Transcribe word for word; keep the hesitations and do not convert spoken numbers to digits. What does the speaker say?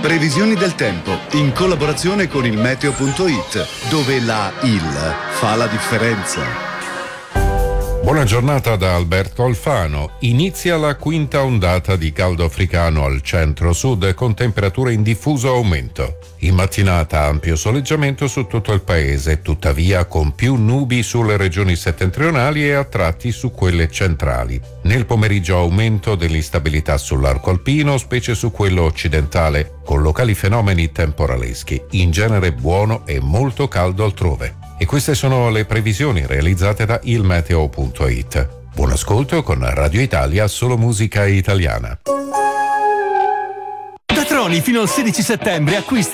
Previsioni del tempo in collaborazione con il meteo punto it, dove la I L fa la differenza. Buona giornata da Alberto Alfano. Inizia la quinta ondata di caldo africano al centro-sud con temperature in diffuso aumento. In mattinata ampio soleggiamento su tutto il paese, tuttavia con più nubi sulle regioni settentrionali e a tratti su quelle centrali. Nel pomeriggio aumento dell'instabilità sull'arco alpino, specie su quello occidentale, con locali fenomeni temporaleschi. In genere buono e molto caldo altrove. E queste sono le previsioni realizzate da il meteo punto it. Buon ascolto con Radio Italia, solo musica italiana. Da Troni fino al sedici settembre acquista